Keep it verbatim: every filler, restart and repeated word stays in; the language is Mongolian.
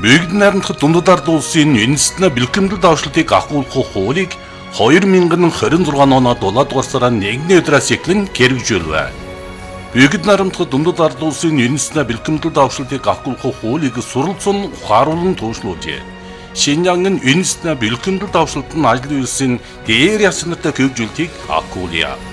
Бүгд найрамдах дундад ард улсын үндэстэн бэлтгэмдэл давшилтыг ахгүйгэх хуулийг хоёр мянган хорин зургаан оноо дулаад дугаарсараа нэгэн өдрөөс эхлэн хэрэгжүүлвэ. Бүгд найрамдах дундад ард улсын үндэстэн бэлтгэмдэл давшилтыг ахгүйгэх хуулийг суралцсан ухааруулан туушнуулжээ. Шинжаангийн үндэстэн бэлтгэмдэл давшилт нь ажил үйлсийн дээр ясантай хөгжүүлтийг ахгүйгье.